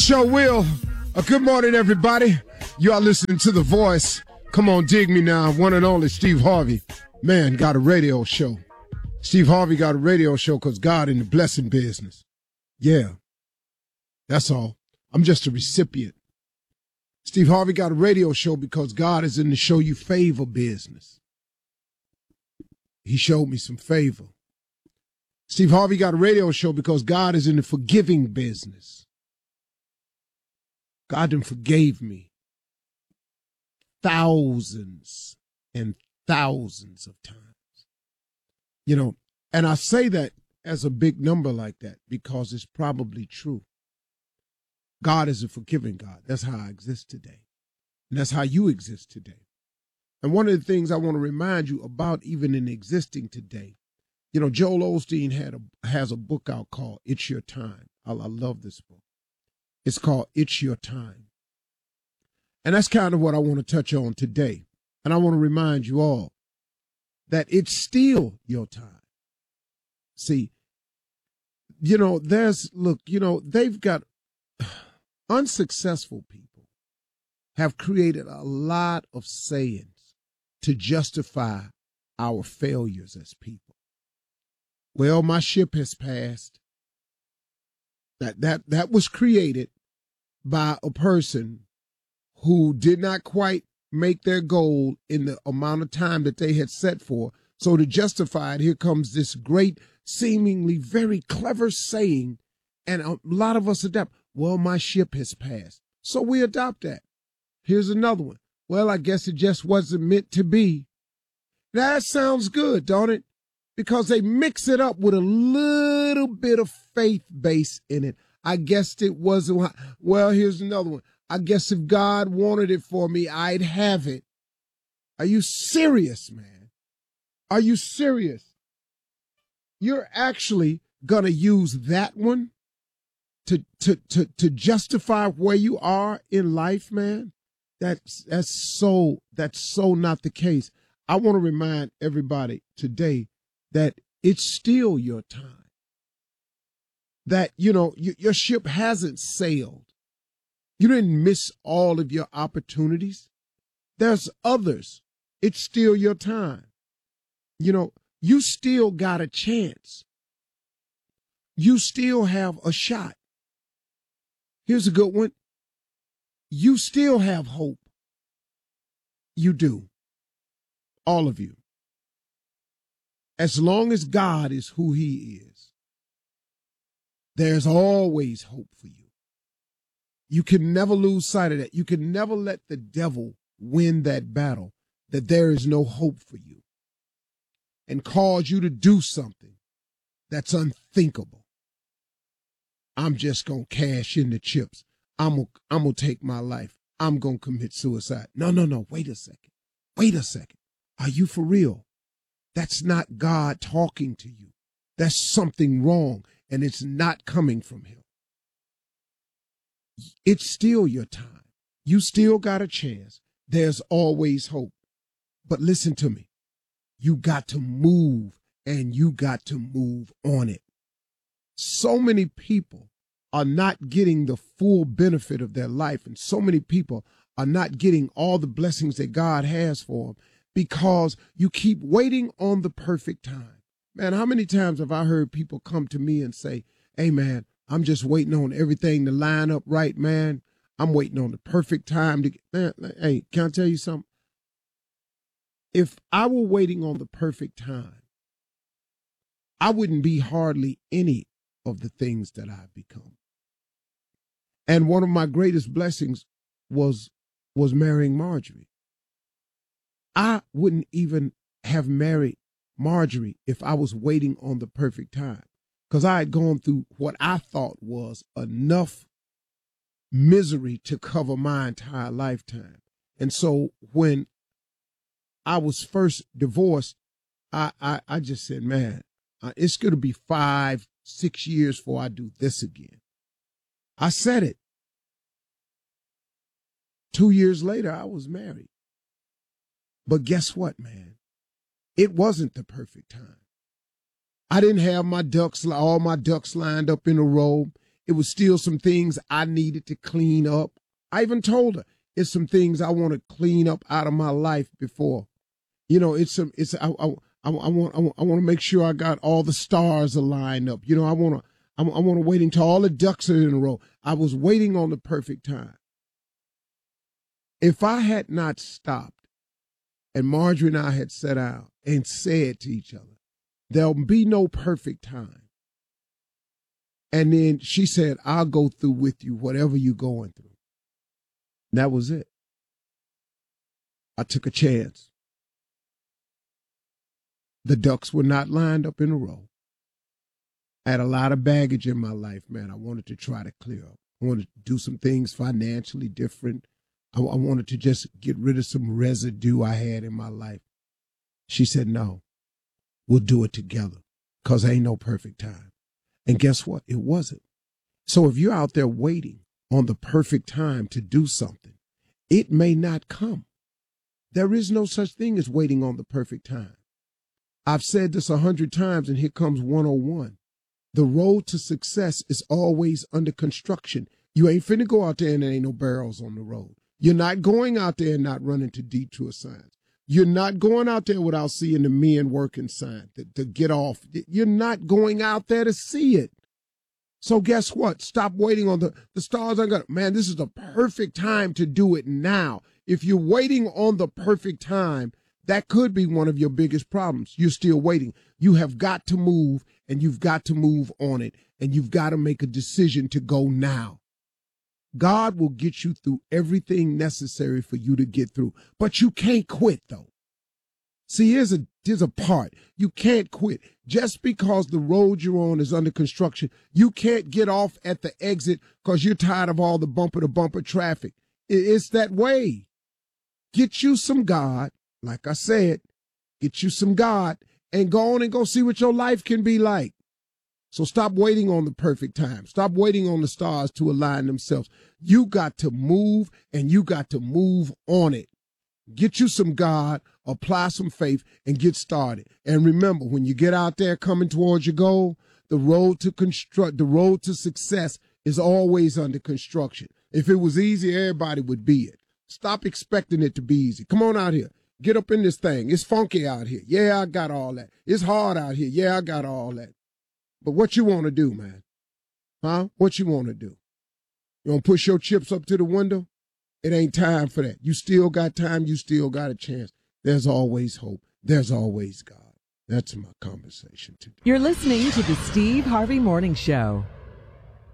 Sure will. Good morning, everybody. You are listening to The Voice. Come on, dig me now. One and only Steve Harvey. Man, got a radio show. Steve Harvey got a radio show because God in the blessing business. Yeah, that's all. I'm just a recipient. Steve Harvey got a radio show because God is in the show you favor business. He showed me some favor. Steve Harvey got a radio show because God is in the forgiving business. God done forgave me thousands and thousands of times. You know, and I say that as a big number like that because it's probably true. God is a forgiving God. That's how I exist today. And that's how you exist today. And one of the things I want to remind you about even in existing today, you know, Joel Osteen has a book out called It's Your Time. I love this book. It's called It's Your Time. And that's kind of what I want to touch on today. And I want to remind you all that it's still your time. See, you know, they've got unsuccessful people have created a lot of sayings to justify our failures as people. Well, my ship has passed. That was created by a person who did not quite make their goal in the amount of time that they had set for. So to justify it, here comes this great, seemingly very clever saying, and a lot of us adopt, well, my ship has passed. So we adopt that. Here's another one. Well, I guess it just wasn't meant to be. That sounds good, don't it? Because they mix it up with a little bit of faith base in it. I guess it wasn't. Well, here's another one. I guess if God wanted it for me, I'd have it. Are you serious, man? Are you serious? You're actually going to use that one to justify where you are in life, man? That's so not the case. I want to remind everybody today that it's still your time. That, you know, your ship hasn't sailed. You didn't miss all of your opportunities. There's others. It's still your time. You know, you still got a chance. You still have a shot. Here's a good one. You still have hope. You do. All of you. As long as God is who he is, there's always hope for you. You can never lose sight of that. You can never let the devil win that battle, that there is no hope for you, and cause you to do something that's unthinkable. I'm just going to cash in the chips. I'm going to take my life. I'm going to commit suicide. No. Wait a second. Are you for real? That's not God talking to you. That's something wrong, and it's not coming from him. It's still your time. You still got a chance. There's always hope. But listen to me. You got to move, and you got to move on it. So many people are not getting the full benefit of their life, and so many people are not getting all the blessings that God has for them because you keep waiting on the perfect time. Man, how many times have I heard people come to me and say, hey, man, I'm just waiting on everything to line up right, man. I'm waiting on the perfect time to get, man, hey, can I tell you something? If I were waiting on the perfect time, I wouldn't be hardly any of the things that I've become. And one of my greatest blessings was marrying Marjorie. I wouldn't even have married Marjorie if I was waiting on the perfect time, because I had gone through what I thought was enough misery to cover my entire lifetime. And so when I was first divorced, I just said, man, it's going to be 5-6 years before I do this again. I said it. 2 years later, I was married. But guess what, man? It wasn't the perfect time. I didn't have all my ducks lined up in a row. It was still some things I needed to clean up. I even told her it's some things I want to clean up out of my life before. I want to make sure I got all the stars aligned up. I want to wait until all the ducks are in a row. I was waiting on the perfect time. If I had not stopped and Marjorie and I had sat down and said to each other, there'll be no perfect time. And then she said, I'll go through with you, whatever you're going through. And that was it. I took a chance. The ducks were not lined up in a row. I had a lot of baggage in my life, man. I wanted to try to clear up. I wanted to do some things financially different. I wanted to just get rid of some residue I had in my life. She said, no, we'll do it together because there ain't no perfect time. And guess what? It wasn't. So if you're out there waiting on the perfect time to do something, it may not come. There is no such thing as waiting on the perfect time. I've said this 100 times, and here comes 101. The road to success is always under construction. You ain't finna go out there and there ain't no barrels on the road. You're not going out there and not running to detour signs. You're not going out there without seeing the men working sign to get off. You're not going out there to see it. So guess what? Stop waiting on the stars. Man, this is the perfect time to do it now. If you're waiting on the perfect time, that could be one of your biggest problems. You're still waiting. You have got to move, and you've got to move on it, and you've got to make a decision to go now. God will get you through everything necessary for you to get through, but you can't quit, though. See, here's a part. You can't quit. Just because the road you're on is under construction, you can't get off at the exit because you're tired of all the bumper-to-bumper traffic. It's that way. Get you some God. Like I said, get you some God and go on and go see what your life can be like. So stop waiting on the perfect time. Stop waiting on the stars to align themselves. You got to move, and you got to move on it. Get you some God, apply some faith, and get started. And remember, when you get out there coming towards your goal, the road to success is always under construction. If it was easy, everybody would be it. Stop expecting it to be easy. Come on out here. Get up in this thing. It's funky out here. Yeah, I got all that. It's hard out here. Yeah, I got all that. But what you want to do, man? Huh? What you want to do? You want to push your chips up to the window? It ain't time for that. You still got time. You still got a chance. There's always hope. There's always God. That's my conversation today. You're listening to the Steve Harvey Morning Show.